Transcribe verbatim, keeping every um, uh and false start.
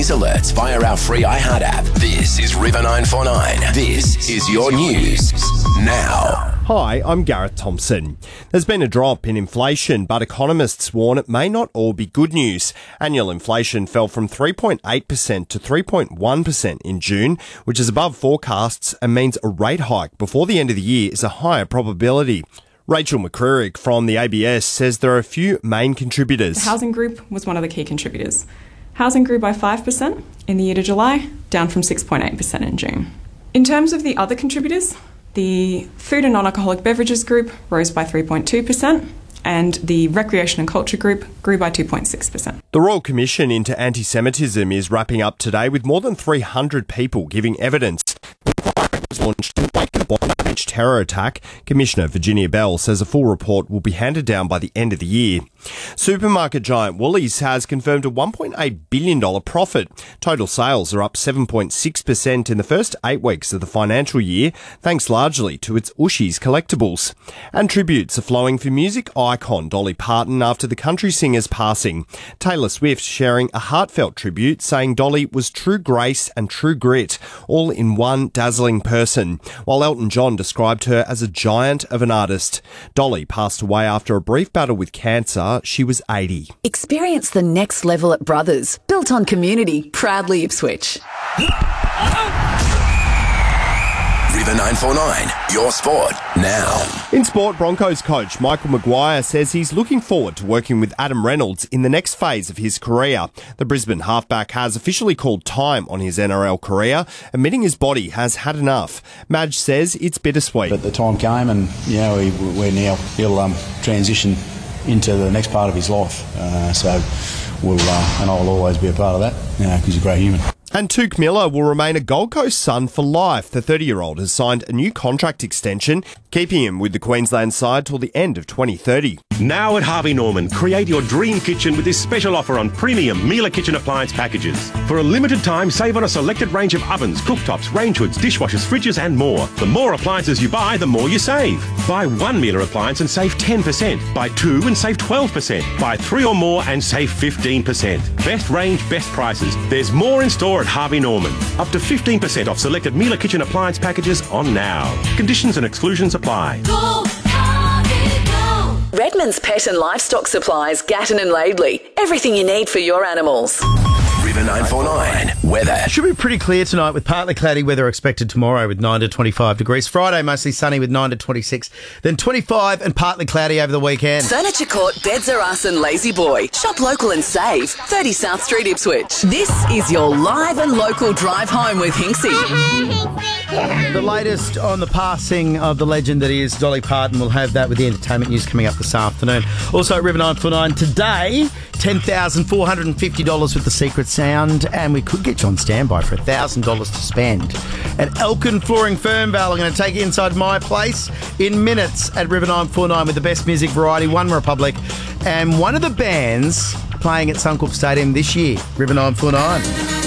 news alerts via our free iHeart app. This is River nine four nine. This is your news now. Hi, I'm Gareth Thompson. There's been a drop in inflation, but economists warn it may not all be good news. Annual inflation fell from three point eight percent to three point one percent in June, which is above forecasts and means a rate hike before the end of the year is a higher probability. Rachel McCririck from the A B S says there are a few main contributors. The housing group was one of the key contributors. Housing grew by five percent in the year to July, down from six point eight percent in June. In terms of the other contributors, the food and non-alcoholic beverages group rose by three point two percent and the recreation and culture group grew by two point six percent. The Royal Commission into Anti-Semitism is wrapping up today with more than three hundred people giving evidence. Was launched in the wake of the Bondi Beach terror attack. Commissioner Virginia Bell says a full report will be handed down by the end of the year. Supermarket giant Woolies has confirmed a one point eight billion dollars profit. Total sales are up seven point six percent in the first eight weeks of the financial year, thanks largely to its Ooshies collectibles. And tributes are flowing for music icon Dolly Parton after the country singer's passing. Taylor Swift sharing a heartfelt tribute, saying Dolly was true grace and true grit, all in one dazzling person, while Elton John described her as a giant of an artist. Dolly passed away after a brief battle with cancer. She was eighty. Experience the next level at Brothers, built on community, proudly Ipswich. River nine four nine, your sport now. In sport, Broncos coach Michael Maguire says he's looking forward to working with Adam Reynolds in the next phase of his career. The Brisbane halfback has officially called time on his N R L career, admitting his body has had enough. Madge says it's bittersweet. But the time came and, you know, we, we're now, he'll um, transition into the next part of his life. Uh, so we'll, uh, and I'll always be a part of that, you know, because he's a great human. And Touk Miller will remain a Gold Coast Sun for life. The thirty-year-old has signed a new contract extension, keeping him with the Queensland side till the end of twenty thirty. Now at Harvey Norman, create your dream kitchen with this special offer on premium Miele kitchen appliance packages. For a limited time, save on a selected range of ovens, cooktops, range hoods, dishwashers, fridges and more. The more appliances you buy, the more you save. Buy one Miele appliance and save ten percent. Buy two and save twelve percent. Buy three or more and save fifteen percent. Best range, best prices. There's more in store at Harvey Norman. Up to fifteen percent off selected Miele kitchen appliance packages on now. Conditions and exclusions apply. Go, Harvey, go. Redmond's Pet and Livestock Supplies, Gatton and Laidley. Everything you need for your animals. River nine four nine, weather. Should be pretty clear tonight with partly cloudy weather expected tomorrow with nine to twenty-five degrees. Friday mostly sunny with nine to twenty-six. Then twenty-five and partly cloudy over the weekend. Furniture Court, Beds Are Us and Lazy Boy. Shop local and save. thirty South Street, Ipswich. This is your live and local drive home with Hinksy. The latest on the passing of the legend that is Dolly Parton. We'll have that with the entertainment news coming up this afternoon. Also, River nine four nine today, ten thousand four hundred fifty dollars with the Secret Sound, and we could get you on standby for one thousand dollars to spend. At Elkin Flooring Fernvale, I'm going to take you inside my place in minutes at River nine four nine with the best music variety, One Republic, and one of the bands playing at Suncorp Stadium this year, River nine four nine.